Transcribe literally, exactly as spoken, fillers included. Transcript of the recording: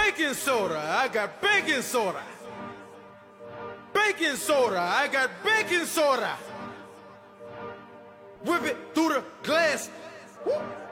baking soda. I got baking soda. Baking soda. I got baking soda. Whip it through the glass. Woo.